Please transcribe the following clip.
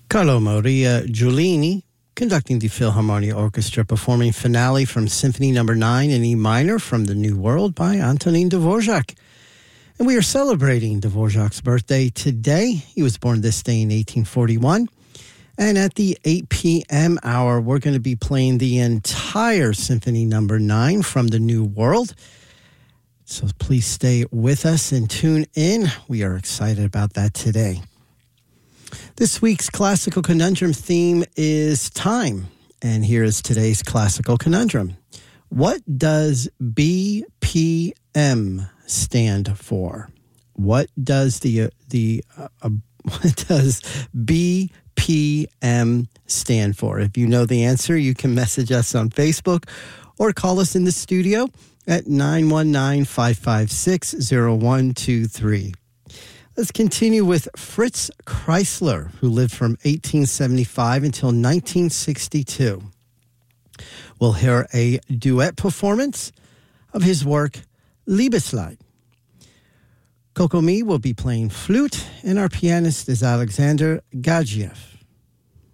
Carlo Maria Giulini conducting the Philharmonia Orchestra, performing Finale from Symphony No. 9 in E minor from the New World by Antonin Dvorak. And we are celebrating Dvorak's birthday today. He was born this day in 1841. And at the 8 p.m. hour, we're going to be playing the entire Symphony No. 9 from the New World. So please stay with us and tune in. We are excited about that today. This week's Classical Conundrum theme is time. And here is today's Classical Conundrum. What does BPM stand for? What does what does BPM stand for? If you know the answer, you can message us on Facebook or call us in the studio at 919-556-0123. Let's continue with Fritz Kreisler, who lived from 1875 until 1962. We'll hear a duet performance of his work, Liebeslied. Kokomi will be playing flute, and our pianist is Alexander Gadzhiev.